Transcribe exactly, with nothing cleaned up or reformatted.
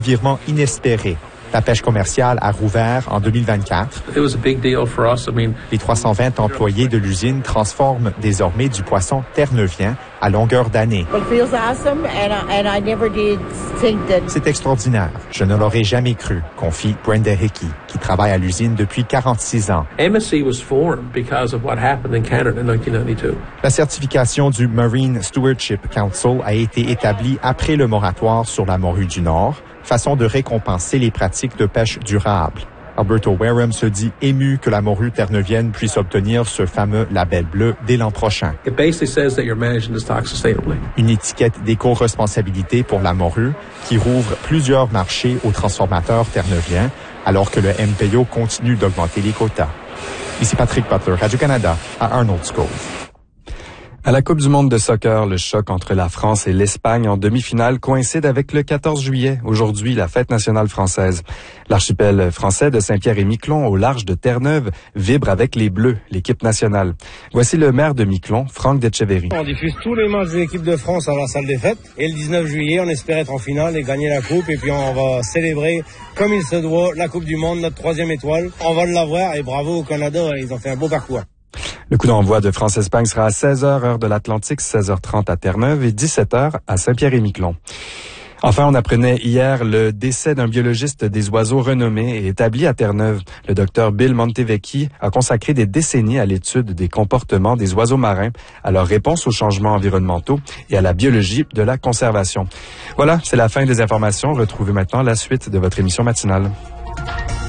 Virement inespéré. La pêche commerciale a rouvert en deux mille vingt-quatre. It was a big deal for us. I mean, Les trois cent vingt employés de l'usine transforment désormais du poisson terre-neuvien à longueur d'année. It feels awesome, and I, and I never did think that. C'est extraordinaire. Je ne l'aurais jamais cru, confie Brenda Hickey, qui travaille à l'usine depuis quarante-six ans. M S C was formed because of what happened in Canada in nineteen ninety-two. La certification du Marine Stewardship Council a été établie après le moratoire sur la morue du Nord, façon de récompenser les pratiques de pêche durable. Alberto Wareham se dit ému que la morue terre-neuvienne puisse obtenir ce fameux label bleu dès l'an prochain. It basically says that you're managing the stock sustainably. Une étiquette d'éco-responsabilité pour la morue qui rouvre plusieurs marchés aux transformateurs terre-neuviens alors que le M P O continue d'augmenter les quotas. Ici Patrick Butler, Radio-Canada, à Arnold's Cove. À la Coupe du monde de soccer, le choc entre la France et l'Espagne en demi-finale coïncide avec le quatorze juillet, aujourd'hui la fête nationale française. L'archipel français de Saint-Pierre-et-Miquelon, au large de Terre-Neuve, vibre avec les Bleus, l'équipe nationale. Voici le maire de Miquelon, Franck Detcheverry. On diffuse tous les matchs de l'équipe de France à la salle des fêtes. Et le dix-neuf juillet, on espère être en finale et gagner la Coupe. Et puis on va célébrer, comme il se doit, la Coupe du monde, notre troisième étoile. On va l'avoir et bravo au Canada, ils ont fait un beau parcours. Le coup d'envoi de France-Espagne sera à seize heures, heure de l'Atlantique, seize heures trente à Terre-Neuve et dix-sept heures à Saint-Pierre-et-Miquelon. Enfin, on apprenait hier le décès d'un biologiste des oiseaux renommé et établi à Terre-Neuve. Le docteur Bill Montevecchi a consacré des décennies à l'étude des comportements des oiseaux marins, à leur réponse aux changements environnementaux et à la biologie de la conservation. Voilà, c'est la fin des informations. Retrouvez maintenant la suite de votre émission matinale.